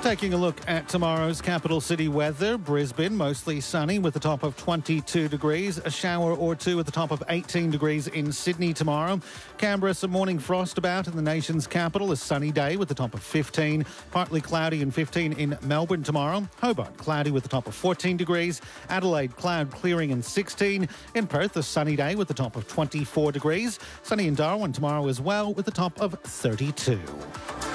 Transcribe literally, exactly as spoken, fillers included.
Taking a look at tomorrow's capital city weather. Brisbane, mostly sunny with a top of twenty-two degrees. A shower or two at the top of eighteen degrees in Sydney tomorrow. Canberra, some morning frost about in the nation's capital. A sunny day with a top of fifteen. Partly cloudy and fifteen in Melbourne tomorrow. Hobart, cloudy with a top of fourteen degrees. Adelaide, cloud clearing and sixteen. In Perth, a sunny day with a top of twenty-four degrees. Sunny in Darwin tomorrow as well with a top of thirty-two.